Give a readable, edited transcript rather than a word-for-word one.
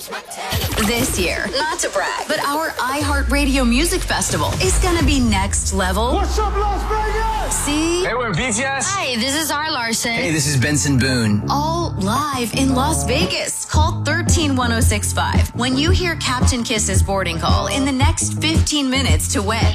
This year, not to brag, but our iHeartRadio Music Festival is gonna be next level. What's up, Las Vegas? See? Hey, we're BTS. Hi, this is R. Larson. Hey, this is Benson Boone. All live in Las Vegas. Call 131065 when you hear Captain Kiss's boarding call in the next 15 minutes to win.